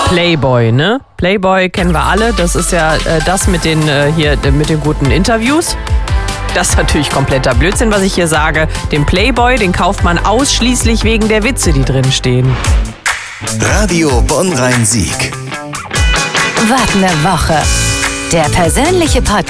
Playboy, ne? Playboy kennen wir alle. Das ist ja das mit den mit den guten Interviews. Das ist natürlich kompletter Blödsinn, was ich hier sage. Den Playboy, den kauft man ausschließlich wegen der Witze, die drin stehen. Radio Bonn-Rhein-Sieg. Wort eine Woche. Der persönliche Podcast